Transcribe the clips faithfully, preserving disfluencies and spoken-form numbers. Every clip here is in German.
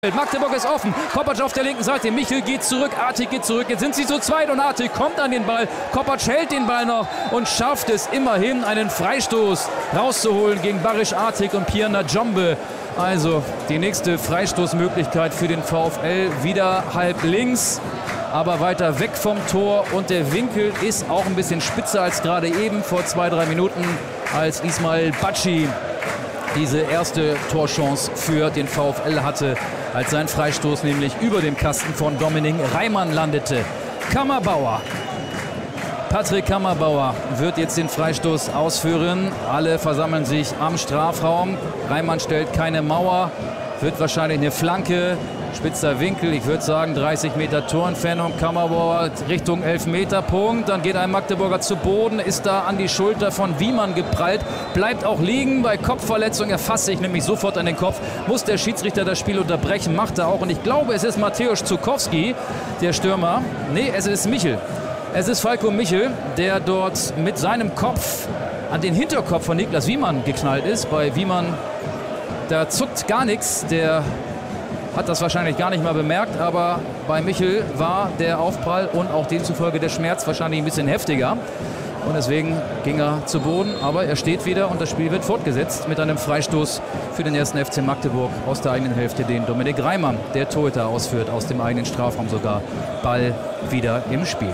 Magdeburg ist offen, Kopacz auf der linken Seite, Michel geht zurück, Artig geht zurück, jetzt sind sie zu zweit und Artig kommt an den Ball, Kopacz hält den Ball noch und schafft es immerhin, einen Freistoß rauszuholen gegen Barisch Artig und Pierre Njombe. Also die nächste Freistoßmöglichkeit für den VfL, wieder halb links, aber weiter weg vom Tor und der Winkel ist auch ein bisschen spitzer als gerade eben vor zwei, drei Minuten, als Ismail Bacci diese erste Torchance für den VfL hatte, als sein Freistoß nämlich über dem Kasten von Dominik Reimann landete. Kammerbauer, Patrick Kammerbauer wird jetzt den Freistoß ausführen. Alle versammeln sich am Strafraum. Reimann stellt keine Mauer, wird wahrscheinlich eine Flanke. Spitzer Winkel, ich würde sagen dreißig Meter Torentfernung, Kammerbauer Richtung Elfmeterpunkt, dann geht ein Magdeburger zu Boden, ist da an die Schulter von Wiemann geprallt, bleibt auch liegen bei Kopfverletzung, er fasst sich nämlich sofort an den Kopf, muss der Schiedsrichter das Spiel unterbrechen, macht er auch und ich glaube es ist Mateusz Zukowski, der Stürmer, nee es ist Michel, es ist Falko Michel, der dort mit seinem Kopf an den Hinterkopf von Niklas Wiemann geknallt ist, bei Wiemann, da zuckt gar nichts, der hat das wahrscheinlich gar nicht mal bemerkt, aber bei Michel war der Aufprall und auch demzufolge der Schmerz wahrscheinlich ein bisschen heftiger. Und deswegen ging er zu Boden, aber er steht wieder und das Spiel wird fortgesetzt mit einem Freistoß für den ersten F C Magdeburg aus der eigenen Hälfte, den Dominik Reimann, der Torhüter, ausführt, aus dem eigenen Strafraum sogar. Ball wieder im Spiel.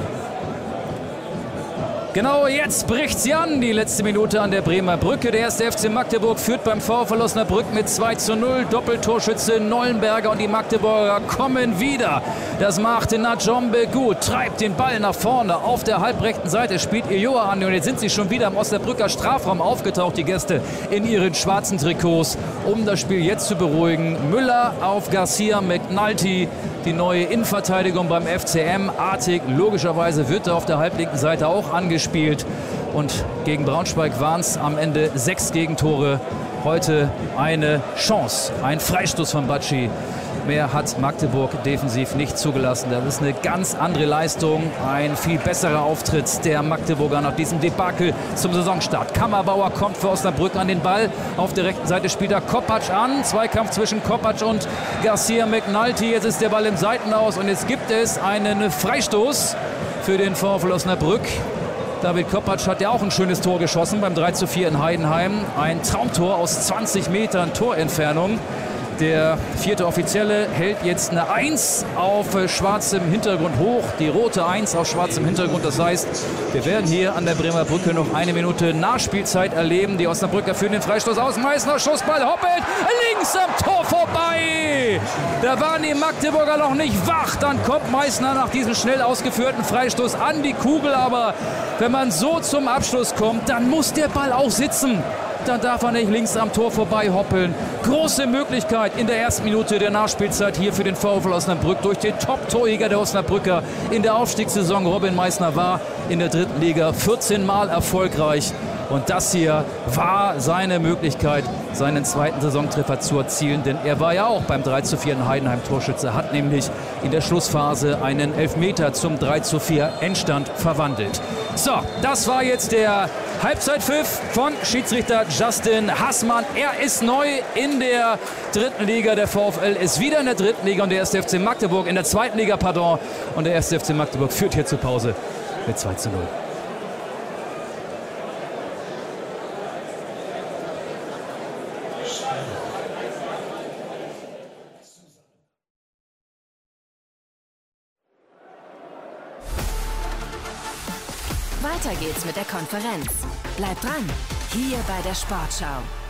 Genau jetzt bricht sie an, die letzte Minute an der Bremer Brücke. Der erste F C Magdeburg führt beim VfL Osnabrück mit zwei zu null. Doppeltorschütze Nollenberger und die Magdeburger kommen wieder. Das macht Njombe gut, treibt den Ball nach vorne auf der halbrechten Seite, spielt Illoa an und jetzt sind sie schon wieder im Osnabrücker Strafraum aufgetaucht, die Gäste in ihren schwarzen Trikots, um das Spiel jetzt zu beruhigen. Müller auf Garcia McNulty, die neue Innenverteidigung beim F C M. Artig, logischerweise wird er auf der halblinken Seite auch angespielt. Und gegen Braunschweig waren es am Ende sechs Gegentore. Heute eine Chance, ein Freistoß von Bacci. Mehr hat Magdeburg defensiv nicht zugelassen. Das ist eine ganz andere Leistung. Ein viel besserer Auftritt der Magdeburger nach diesem Debakel zum Saisonstart. Kammerbauer kommt für Osnabrück an den Ball. Auf der rechten Seite spielt er Kopacz an. Zweikampf zwischen Kopacz und Garcia McNulty. Jetzt ist der Ball im Seitenaus und jetzt gibt es einen Freistoß für den VfL Osnabrück. David Kopacz hat ja auch ein schönes Tor geschossen beim drei zu vier in Heidenheim. Ein Traumtor aus zwanzig Metern Torentfernung. Der vierte Offizielle hält jetzt eine eins auf schwarzem Hintergrund hoch. Die rote eins auf schwarzem Hintergrund. Das heißt, wir werden hier an der Bremer Brücke noch eine Minute Nachspielzeit erleben. Die Osnabrücker führen den Freistoß aus. Meißner, Schussball, hoppelt, links am Tor vorbei. Da waren die Magdeburger noch nicht wach. Dann kommt Meißner nach diesem schnell ausgeführten Freistoß an die Kugel. Aber wenn man so zum Abschluss kommt, dann muss der Ball auch sitzen. Dann darf er nicht links am Tor vorbei hoppeln. Große Möglichkeit in der ersten Minute der Nachspielzeit hier für den VfL Osnabrück durch den Top-Torjäger der Osnabrücker in der Aufstiegssaison. Robin Meißner war in der dritten Liga vierzehn Mal erfolgreich. Und das hier war seine Möglichkeit, seinen zweiten Saisontreffer zu erzielen. Denn er war ja auch beim drei zu vier in Heidenheim Torschütze, hat nämlich in der Schlussphase einen Elfmeter zum drei zu vier Endstand verwandelt. So, das war jetzt der Halbzeitpfiff von Schiedsrichter Justin Haßmann. Er ist neu in der dritten Liga. Der VfL ist wieder in der dritten Liga und der erste F C Magdeburg in der zweiten Liga, pardon. Und der erste F C Magdeburg führt hier zur Pause mit zwei zu null. Weiter geht's mit der Konferenz. Bleibt dran, hier bei der Sportschau.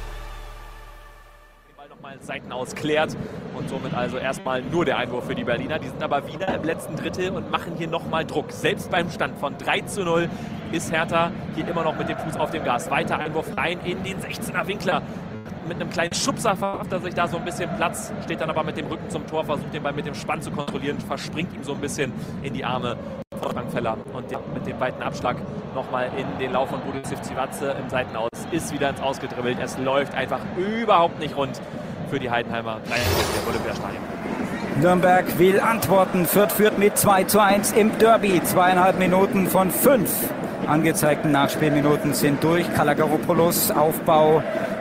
Den Ball nochmal Seiten ausklärt und somit also erstmal nur der Einwurf für die Berliner. Die sind aber wieder im letzten Drittel und machen hier nochmal Druck. Selbst beim Stand von drei zu null ist Hertha hier immer noch mit dem Fuß auf dem Gas. Weiter Einwurf rein in den sechzehner Winkler. Mit einem kleinen Schubser verschafft er sich da so ein bisschen Platz, steht dann aber mit dem Rücken zum Tor, versucht den Ball mit dem Spann zu kontrollieren, verspringt ihm so ein bisschen in die Arme von Frank Feller und mit dem weiten Abschlag nochmal in den Lauf von Budimir Sivcivatze im Seitenaus, ist wieder ins Ausgedribbelt. Es läuft einfach überhaupt nicht rund für die Heidenheimer im Olympiastadion. Nürnberg will antworten. Fürth führt mit zwei zu eins im Derby. Zweieinhalb Minuten von fünf angezeigten Nachspielminuten sind durch. Kalagaropoulos Aufbau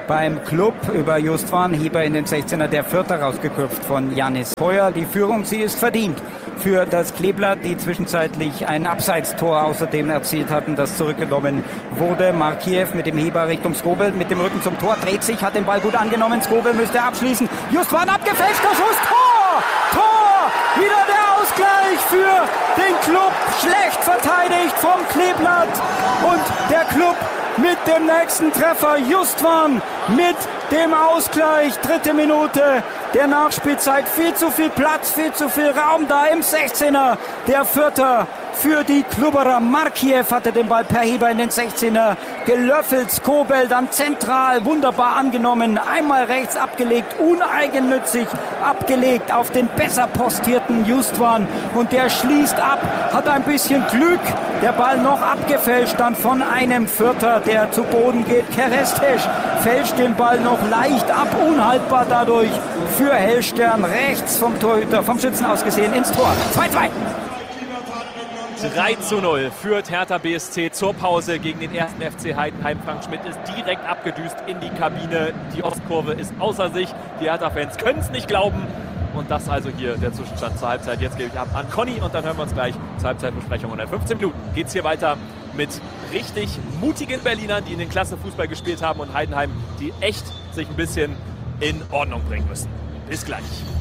beim Club über Justwan. Heber in den sechzehner, der Vierter rausgeköpft von Janis Heuer. Die Führung, sie ist verdient für das Kleeblatt, die zwischenzeitlich ein Abseitstor außerdem erzielt hatten, das zurückgenommen wurde. Markiev mit dem Heber Richtung Skobel, mit dem Rücken zum Tor, dreht sich, hat den Ball gut angenommen. Skobel müsste abschließen. Justwan abgefälschter Schuss, Tor! Tor! Wieder der Ausgleich für den Club. Schlecht verteidigt vom Kleeblatt. Und der Club mit dem nächsten Treffer. Justwan mit dem Ausgleich. Dritte Minute der Nachspielzeit. Viel zu viel Platz, viel zu viel Raum da im sechzehner. Der Vierter für die Klubberer. Markiev hatte den Ball per Heber in den sechzehner gelöffelt. Skobel dann zentral, wunderbar angenommen. Einmal rechts abgelegt, uneigennützig abgelegt auf den besser postierten Justwan. Und der schließt ab, hat ein bisschen Glück. Der Ball noch abgefälscht dann von einem Vierter, der zu Boden geht. Kerestes fälscht den Ball noch leicht ab, unhaltbar dadurch für Hellstern. Rechts vom Torhüter, vom Schützen aus gesehen, ins Tor. zwei zwei. drei zu null führt Hertha B S C zur Pause gegen den ersten F C Heidenheim. Frank Schmidt ist direkt abgedüst in die Kabine. Die Ostkurve ist außer sich. Die Hertha-Fans können es nicht glauben. Und das also hier der Zwischenstand zur Halbzeit. Jetzt gebe ich ab an Conny und dann hören wir uns gleich zur Halbzeitbesprechung. Und in fünfzehn Minuten geht es hier weiter mit richtig mutigen Berlinern, die in den Klasse Fußball gespielt haben, und Heidenheim, die echt sich ein bisschen in Ordnung bringen müssen. Bis gleich.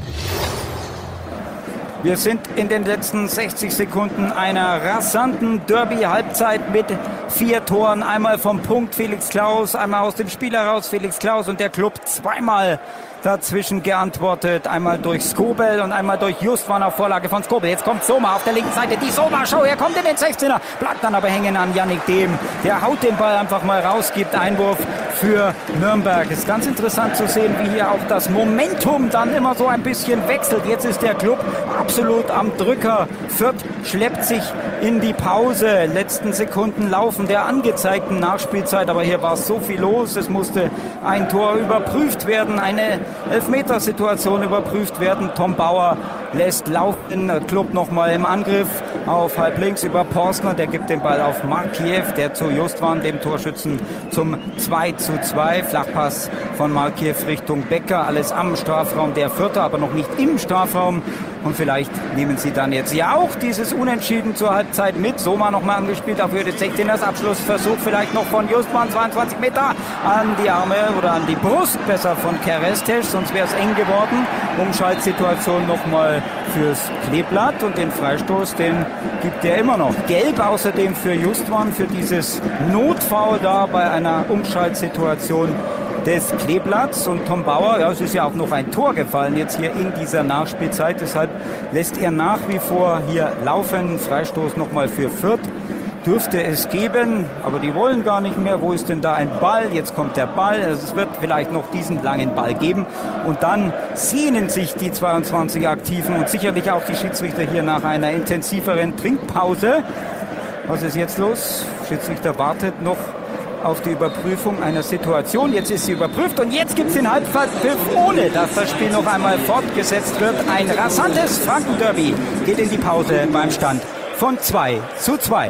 Wir sind in den letzten sechzig Sekunden einer rasanten Derby-Halbzeit mit vier Toren. Einmal vom Punkt Felix Klaus, einmal aus dem Spiel heraus Felix Klaus und der Club zweimal dazwischen geantwortet. Einmal durch Skobel und einmal durch Justwan auf Vorlage von Skobel. Jetzt kommt Soma auf der linken Seite. Die Soma-Show, er kommt in den sechzehner. Bleibt dann aber hängen an Yannick Dehm. Der haut den Ball einfach mal raus, gibt Einwurf für Nürnberg. Es ist ganz interessant zu sehen, wie hier auch das Momentum dann immer so ein bisschen wechselt. Jetzt ist der Club absolut am Drücker. Fürth schleppt sich in die Pause. Letzten Sekunden laufen der angezeigten Nachspielzeit. Aber hier war es so viel los. Es musste ein Tor überprüft werden. Eine Elfmetersituation überprüft werden. Tom Bauer lässt laufen. Club nochmal im Angriff auf halb links über Porsner. Der gibt den Ball auf Markiev, der zu Justwan, dem Torschützen, zum zwei zu zwei. Flachpass von Markiev Richtung Becker. Alles am Strafraum der Vierter, aber noch nicht im Strafraum. Und vielleicht nehmen sie dann jetzt ja auch dieses Unentschieden zur Halbzeit mit. Soma nochmal angespielt auf Höhe des sechzehners. Abschlussversuch vielleicht noch von Justwan, zweiundzwanzig Meter an die Arme oder an die Brust besser von Kerestes, sonst wäre es eng geworden. Umschaltsituation nochmal fürs Kleeblatt und den Freistoß, den gibt er immer noch. Gelb außerdem für Justwan für dieses Notfoul da bei einer Umschaltsituation des Kleeblatts. Und Tom Bauer, ja, es ist ja auch noch ein Tor gefallen jetzt hier in dieser Nachspielzeit, deshalb lässt er nach wie vor hier laufen. Freistoß nochmal für Fürth dürfte es geben, aber die wollen gar nicht mehr. Wo ist denn da ein Ball? Jetzt kommt der Ball. Also es wird vielleicht noch diesen langen Ball geben. Und dann sehnen sich die zweiundzwanzig Aktiven und sicherlich auch die Schiedsrichter hier nach einer intensiveren Trinkpause. Was ist jetzt los? Schiedsrichter wartet noch auf die Überprüfung einer Situation. Jetzt ist sie überprüft und jetzt gibt es den Halbzeitpfiff, ohne dass das Spiel noch einmal fortgesetzt wird. Ein rasantes Franken-Derby geht in die Pause beim Stand von zwei zu zwei.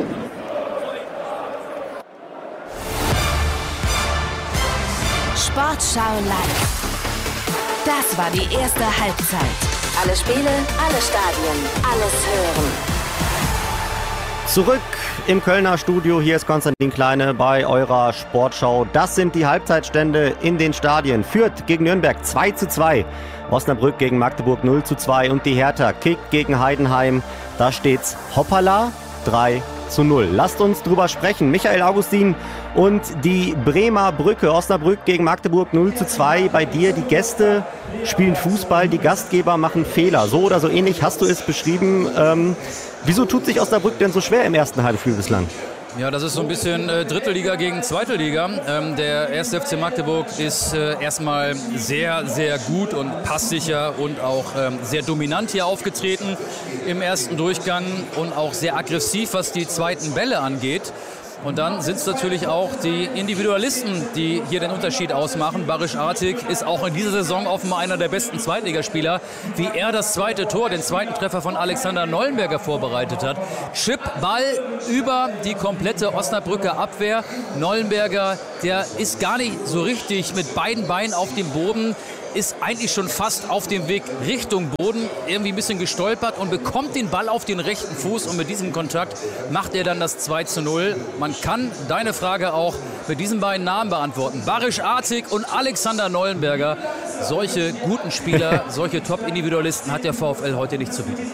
Sportschau live. Das war die erste Halbzeit. Alle Spiele, alle Stadien, alles hören. Zurück im Kölner Studio, hier ist Konstantin Kleine bei eurer Sportschau. Das sind die Halbzeitstände in den Stadien. Fürth gegen Nürnberg zwei zu zwei, Osnabrück gegen Magdeburg null zu zwei und die Hertha kickt gegen Heidenheim. Da steht's hoppala drei zu null. Lasst uns drüber sprechen. Michael Augustin und die Bremer Brücke. Osnabrück gegen Magdeburg null zu zwei. Bei dir, die Gäste spielen Fußball, die Gastgeber machen Fehler. So oder so ähnlich hast du es beschrieben. Ähm, wieso tut sich Osnabrück denn so schwer im ersten Halbspiel bislang? Ja, das ist so ein bisschen äh, Dritte Liga gegen Zweite Liga. Ähm, der erste F C Magdeburg ist äh, erstmal sehr, sehr gut und passsicher und auch ähm, sehr dominant hier aufgetreten im ersten Durchgang und auch sehr aggressiv, was die zweiten Bälle angeht. Und dann sind es natürlich auch die Individualisten, die hier den Unterschied ausmachen. Barisch Artig ist auch in dieser Saison offenbar einer der besten Zweitligaspieler. Wie er das zweite Tor, den zweiten Treffer von Alexander Nollenberger vorbereitet hat. Chip, Ball über die komplette Osnabrücker Abwehr. Nollenberger, der ist gar nicht so richtig mit beiden Beinen auf dem Boden, ist eigentlich schon fast auf dem Weg Richtung Boden, irgendwie ein bisschen gestolpert und bekommt den Ball auf den rechten Fuß und mit diesem Kontakt macht er dann das zwei zu null. Man kann deine Frage auch mit diesen beiden Namen beantworten. Barisch Artig und Alexander Nollenberger. Solche guten Spieler, solche Top-Individualisten hat der VfL heute nicht zu bieten.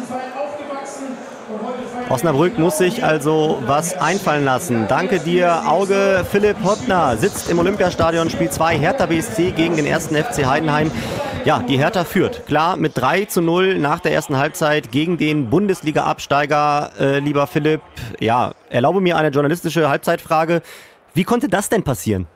Osnabrück muss sich also was einfallen lassen. Danke dir, Auge. Philipp Hoppner sitzt im Olympiastadion, Spiel zwei, Hertha B S C gegen den ersten F C Heidenheim. Ja, die Hertha führt. Klar, mit drei zu null nach der ersten Halbzeit gegen den Bundesliga-Absteiger. Äh, lieber Philipp, ja, erlaube mir eine journalistische Halbzeitfrage. Wie konnte das denn passieren?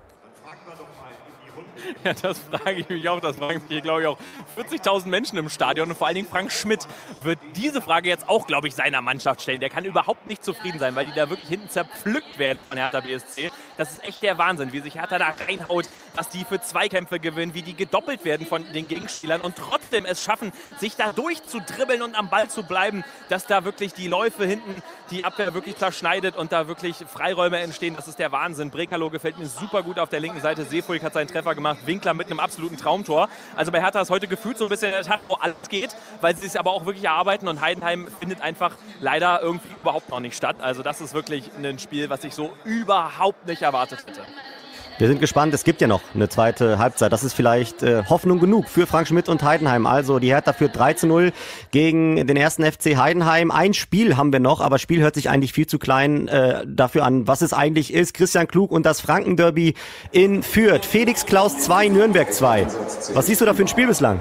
Ja, das frage ich mich auch. Das fragen sich hier, glaube ich, auch vierzigtausend Menschen im Stadion. Und vor allen Dingen Frank Schmidt wird diese Frage jetzt auch, glaube ich, seiner Mannschaft stellen. Der kann überhaupt nicht zufrieden sein, weil die da wirklich hinten zerpflückt werden von Hertha B S C. Das ist echt der Wahnsinn, wie sich Hertha da reinhaut, dass die für Zweikämpfe gewinnen, wie die gedoppelt werden von den Gegenspielern und trotzdem es schaffen, sich da durchzudribbeln und am Ball zu bleiben, dass da wirklich die Läufe hinten die Abwehr wirklich zerschneidet und da wirklich Freiräume entstehen. Das ist der Wahnsinn. Brekalo gefällt mir super gut auf der linken Seite. Seefuig hat seinen Treffer gemacht. Winkler mit einem absoluten Traumtor. Also bei Hertha ist heute gefühlt so ein bisschen der Tag, wo alles geht, weil sie es aber auch wirklich erarbeiten und Heidenheim findet einfach leider irgendwie überhaupt noch nicht statt. Also das ist wirklich ein Spiel, was ich so überhaupt nicht erwartet hätte. Wir sind gespannt, es gibt ja noch eine zweite Halbzeit. Das ist vielleicht äh, Hoffnung genug für Frank Schmidt und Heidenheim. Also die Hertha führt drei zu null gegen den ersten F C Heidenheim. Ein Spiel haben wir noch, aber Spiel hört sich eigentlich viel zu klein äh, dafür an, was es eigentlich ist. Christian Klug und das Franken-Derby in Fürth. Felix Klaus zwei, Nürnberg zwei. Was siehst du da für ein Spiel bislang?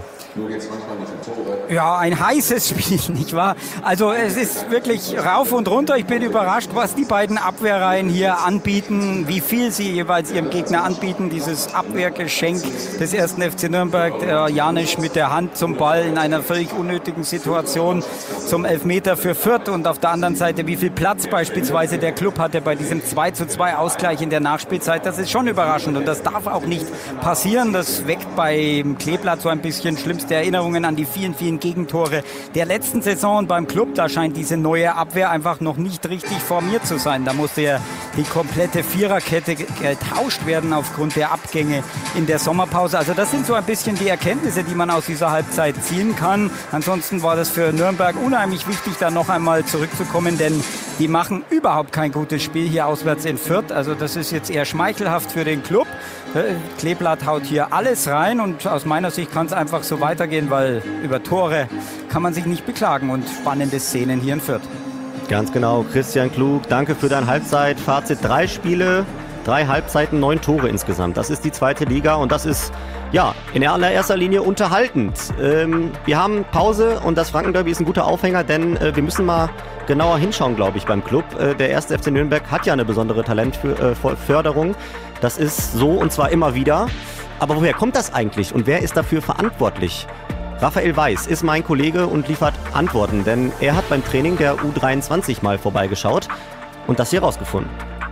Ja, ein heißes Spiel, nicht wahr? Also es ist wirklich rauf und runter. Ich bin überrascht, was die beiden Abwehrreihen hier anbieten, wie viel sie jeweils ihrem Gegner anbieten. Dieses Abwehrgeschenk des ersten F C Nürnberg, der Janisch mit der Hand zum Ball in einer völlig unnötigen Situation zum Elfmeter für Fürth. Und auf der anderen Seite, wie viel Platz beispielsweise der Klub hatte bei diesem zwei zu zwei Ausgleich in der Nachspielzeit. Das ist schon überraschend und das darf auch nicht passieren. Das weckt beim Kleeblatt so ein bisschen schlimmste Erinnerungen an die vielen, vielen Gegentore der letzten Saison beim Club. Da scheint diese neue Abwehr einfach noch nicht richtig formiert zu sein. Da musste ja die komplette Viererkette getauscht werden aufgrund der Abgänge in der Sommerpause. Also das sind so ein bisschen die Erkenntnisse, die man aus dieser Halbzeit ziehen kann. Ansonsten war das für Nürnberg unheimlich wichtig, da noch einmal zurückzukommen, denn die machen überhaupt kein gutes Spiel hier auswärts in Fürth. Also das ist jetzt eher schmeichelhaft für den Club. Kleeblatt haut hier alles rein und aus meiner Sicht kann es einfach so weitergehen, weil über Tore kann man sich nicht beklagen und spannende Szenen hier in Fürth. Ganz genau, Christian Klug, danke für dein Halbzeitfazit. Drei Spiele, drei Halbzeiten, neun Tore insgesamt. Das ist die zweite Liga und das ist ja in allererster Linie unterhaltend. Ähm, wir haben Pause und das Franken-Derby ist ein guter Aufhänger, denn äh, wir müssen mal genauer hinschauen, glaube ich, beim Club. Äh, der erste F C Nürnberg hat ja eine besondere Talentförderung. Das ist so und zwar immer wieder. Aber woher kommt das eigentlich und wer ist dafür verantwortlich? Raphael Weiß ist mein Kollege und liefert Antworten, denn er hat beim Training der U dreiundzwanzig mal vorbeigeschaut und das hier rausgefunden.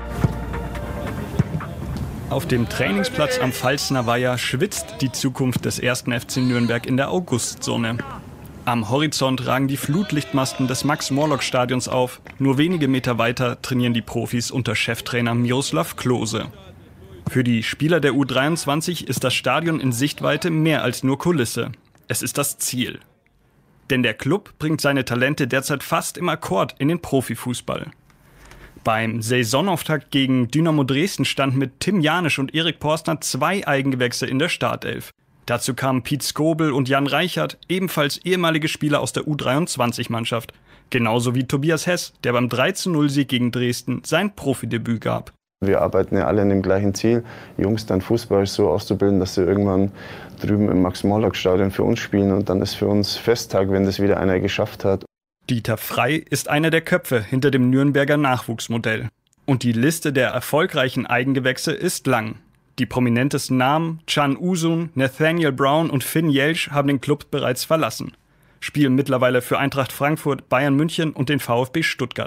Auf dem Trainingsplatz am Pfalzner Weiher schwitzt die Zukunft des ersten F C Nürnberg in der Augustsonne. Am Horizont ragen die Flutlichtmasten des Max-Morlock-Stadions auf. Nur wenige Meter weiter trainieren die Profis unter Cheftrainer Miroslav Klose. Für die Spieler der U dreiundzwanzig ist das Stadion in Sichtweite mehr als nur Kulisse. Es ist das Ziel. Denn der Club bringt seine Talente derzeit fast im Akkord in den Profifußball. Beim Saisonauftakt gegen Dynamo Dresden standen mit Tim Janisch und Erik Porstner zwei Eigengewächse in der Startelf. Dazu kamen Piet Skobel und Jan Reichert, ebenfalls ehemalige Spieler aus der U dreiundzwanzig-Mannschaft. Genauso wie Tobias Hess, der beim drei zu null Sieg gegen Dresden sein Profidebüt gab. Wir arbeiten ja alle an dem gleichen Ziel, Jungs dann Fußball so auszubilden, dass sie irgendwann drüben im Max-Morlock-Stadion für uns spielen. Und dann ist für uns Festtag, wenn das wieder einer geschafft hat. Dieter Frey ist einer der Köpfe hinter dem Nürnberger Nachwuchsmodell. Und die Liste der erfolgreichen Eigengewächse ist lang. Die prominentesten Namen, Can Usun, Nathaniel Brown und Finn Jelsch, haben den Club bereits verlassen. Spielen mittlerweile für Eintracht Frankfurt, Bayern München und den VfB Stuttgart.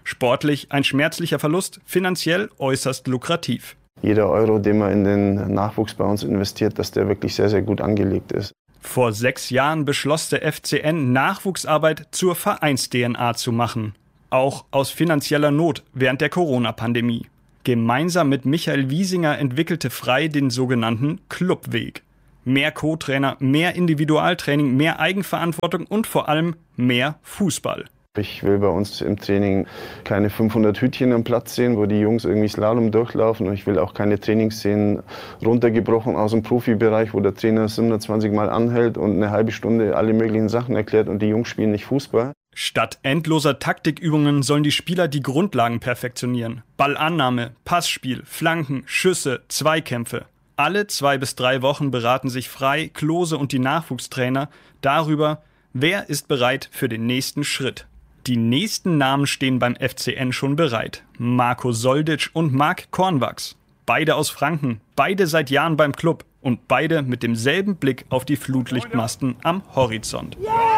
Sportlich ein schmerzlicher Verlust, finanziell äußerst lukrativ. Jeder Euro, den man in den Nachwuchs bei uns investiert, dass der wirklich sehr, sehr gut angelegt ist. Vor sechs Jahren beschloss der F C N, Nachwuchsarbeit zur Vereins-D N A zu machen. Auch aus finanzieller Not während der Corona-Pandemie. Gemeinsam mit Michael Wiesinger entwickelte Frei den sogenannten Clubweg. Mehr Co-Trainer, mehr Individualtraining, mehr Eigenverantwortung und vor allem mehr Fußball. Ich will bei uns im Training keine fünfhundert Hütchen am Platz sehen, wo die Jungs irgendwie Slalom durchlaufen. Und ich will auch keine Trainings sehen, runtergebrochen aus dem Profibereich, wo der Trainer siebenundzwanzig Mal anhält und eine halbe Stunde alle möglichen Sachen erklärt und die Jungs spielen nicht Fußball. Statt endloser Taktikübungen sollen die Spieler die Grundlagen perfektionieren. Ballannahme, Passspiel, Flanken, Schüsse, Zweikämpfe. Alle zwei bis drei Wochen beraten sich Frei, Klose und die Nachwuchstrainer darüber, wer ist bereit für den nächsten Schritt. Die nächsten Namen stehen beim F C N schon bereit. Marco Soldic und Marc Kornwachs. Beide aus Franken, beide seit Jahren beim Club und beide mit demselben Blick auf die Flutlichtmasten am Horizont.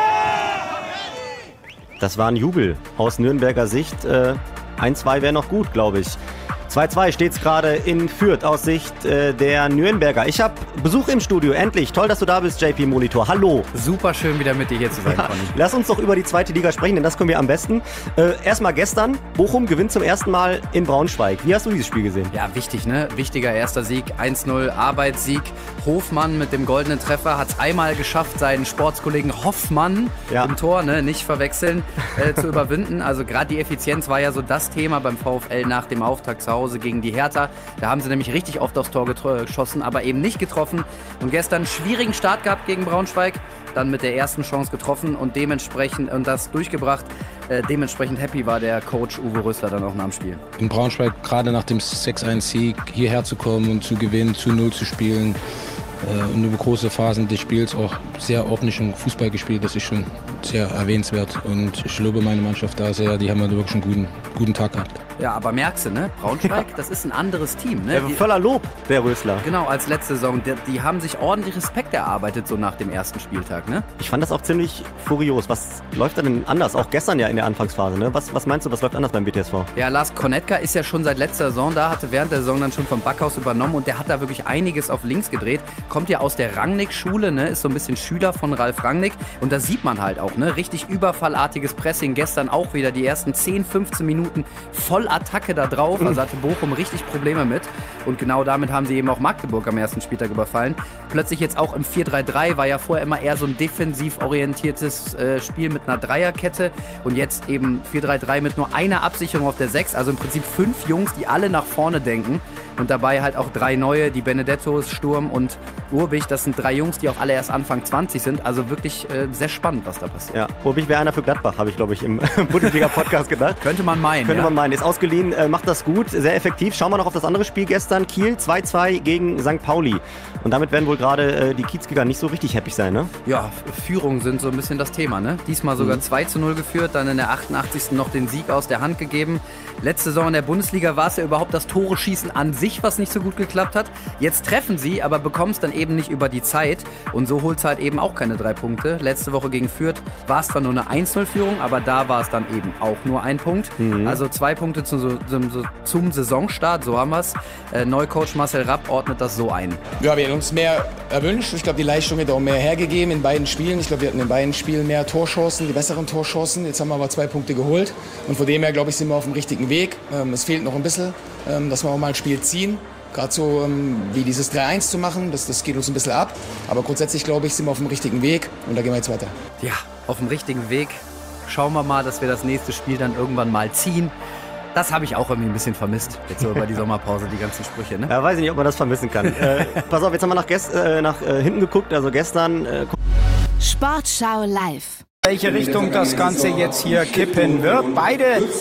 Das war ein Jubel aus Nürnberger Sicht. Äh, ein zwei wäre noch gut, glaube ich. zwei zwei steht es gerade in Fürth aus Sicht äh, der Nürnberger. Ich habe Besuch im Studio, endlich. Toll, dass du da bist, J P Molitor. Hallo. Super schön, wieder mit dir hier zu sein, Conny. Lass uns doch über die zweite Liga sprechen, denn das können wir am besten. Äh, Erstmal gestern, Bochum gewinnt zum ersten Mal in Braunschweig. Wie hast du dieses Spiel gesehen? Ja, wichtig, ne? Wichtiger erster Sieg, eins null, Arbeitssieg. Hofmann mit dem goldenen Treffer hat es einmal geschafft, seinen Sportskollegen Hoffmann ja. im Tor, ne, nicht verwechseln, äh, zu überwinden. Also gerade die Effizienz war ja so das Thema beim VfL nach dem Auftakt zu Hause gegen die Hertha. Da haben sie nämlich richtig oft aufs Tor geschossen, aber eben nicht getroffen. Und gestern einen schwierigen Start gehabt gegen Braunschweig, dann mit der ersten Chance getroffen und dementsprechend und das durchgebracht. Äh, dementsprechend happy war der Coach Uwe Rösler dann auch nach dem Spiel. In Braunschweig gerade nach dem sechs eins Sieg hierher zu kommen und zu gewinnen, zu null zu spielen äh, und über große Phasen des Spiels auch sehr ordentlichen Fußball gespielt, das ist schon sehr erwähnenswert und ich lobe meine Mannschaft da sehr, die haben ja wirklich einen guten, guten Tag gehabt. Ja, aber merkst du, ne? Braunschweig, das ist ein anderes Team, ne? Ja, voller Lob, der Rösler. Genau, als letzte Saison. Die, die haben sich ordentlich Respekt erarbeitet, so nach dem ersten Spieltag, ne? Ich fand das auch ziemlich furios. Was läuft da denn anders? Auch gestern ja in der Anfangsphase, ne? Was, was meinst du, was läuft anders beim B T S V? Ja, Lars Konetka ist ja schon seit letzter Saison da, hatte während der Saison dann schon vom Backhaus übernommen und der hat da wirklich einiges auf links gedreht. Kommt ja aus der Rangnick-Schule, ne? Ist so ein bisschen Schüler von Ralf Rangnick und da sieht man halt auch, ne? Richtig überfallartiges Pressing. Gestern auch wieder die ersten zehn, fünfzehn Minuten voll Attacke da drauf. Also hatte Bochum richtig Probleme mit. Und genau damit haben sie eben auch Magdeburg am ersten Spieltag überfallen. Plötzlich jetzt auch im vier drei drei, war ja vorher immer eher so ein defensiv orientiertes äh, Spiel mit einer Dreierkette. Und jetzt eben vier drei drei mit nur einer Absicherung auf der sechs. Also im Prinzip fünf Jungs, die alle nach vorne denken. Und dabei halt auch drei neue, die Benedettos, Sturm und Urbich. Das sind drei Jungs, die auch alle erst Anfang zwanzig sind. Also wirklich äh, sehr spannend, was da passiert. Ja, Urbich wäre einer für Gladbach, habe ich glaube ich im Bundesliga-Podcast gedacht. Könnte man meinen. Könnte ja. man meinen. Ist ausgeliehen, äh, macht das gut, sehr effektiv. Schauen wir noch auf das andere Spiel gestern. Kiel zwei zwei gegen Sankt Pauli. Und damit werden wohl gerade äh, die Kiezkicker nicht so richtig happy sein, ne? Ja, Führungen sind so ein bisschen das Thema, ne? Diesmal sogar mhm. zwei zu null geführt, dann in der achtundachtzigsten noch den Sieg aus der Hand gegeben. Letzte Saison in der Bundesliga war es ja überhaupt das Tore-Schießen an sich, was nicht so gut geklappt hat. Jetzt treffen sie, aber bekommen es dann eben nicht über die Zeit. Und so holt es halt eben auch keine drei Punkte. Letzte Woche gegen Fürth war es zwar nur eine eins null Führung, aber da war es dann eben auch nur ein Punkt. Mhm. Also zwei Punkte zum, zum, zum Saisonstart, so haben wir es. Äh, Neucoach Marcel Rapp ordnet das so ein. Ja, wir hätten uns mehr erwünscht. Ich glaube, die Leistung hätte auch mehr hergegeben in beiden Spielen. Ich glaube, wir hatten in beiden Spielen mehr Torchancen, die besseren Torchancen. Jetzt haben wir aber zwei Punkte geholt. Und von dem her, glaube ich, sind wir auf dem richtigen Weg. Ähm, es fehlt noch ein bisschen, ähm, dass wir auch mal ein Spiel ziehen. Gerade so ähm, wie dieses drei eins zu machen, das, das geht uns ein bisschen ab. Aber grundsätzlich, glaube ich, sind wir auf dem richtigen Weg. Und da gehen wir jetzt weiter. Ja, auf dem richtigen Weg. Schauen wir mal, dass wir das nächste Spiel dann irgendwann mal ziehen. Das habe ich auch irgendwie ein bisschen vermisst, jetzt so über die Sommerpause, die ganzen Sprüche, ne? Ja, weiß ich nicht, ob man das vermissen kann. äh, pass auf, jetzt haben wir nach, gest- äh, nach äh, hinten geguckt, also gestern... Äh, Sportschau live. Welche Richtung das Ganze jetzt hier kippen wird. Beide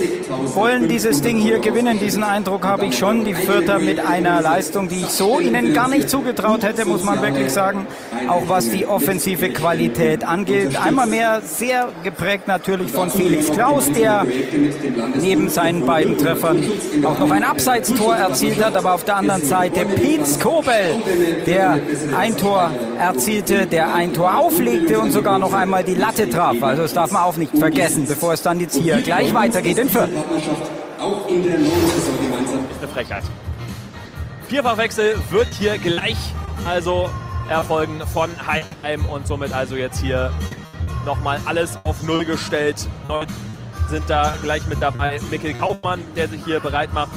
wollen dieses Ding hier gewinnen. Diesen Eindruck habe ich schon. Die Fürther mit einer Leistung, die ich so ihnen gar nicht zugetraut hätte, muss man wirklich sagen. Auch was die offensive Qualität angeht. Einmal mehr sehr geprägt natürlich von Felix Klaus, der neben seinen beiden Treffern auch noch ein Abseitstor erzielt hat. Aber auf der anderen Seite Pete Skobel, der ein Tor erzielte, der ein Tor auflegte und sogar noch einmal die Latte traf. darf. Also das darf man auch nicht vergessen, bevor es dann jetzt hier gleich weitergeht in Fürth. Auch in der neuen Saison gemeinsam. Ist eine Frechheit. Vierfachwechsel wird hier gleich also erfolgen von Heidenheim und somit also jetzt hier nochmal alles auf Null gestellt. Neun sind da gleich mit dabei. Mikkel Kaufmann, der sich hier bereit macht.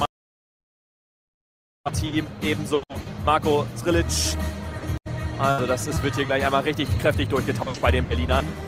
Team ebenso Marco Zrilic. Also das ist, wird hier gleich einmal richtig kräftig durchgetauscht bei den Berlinern.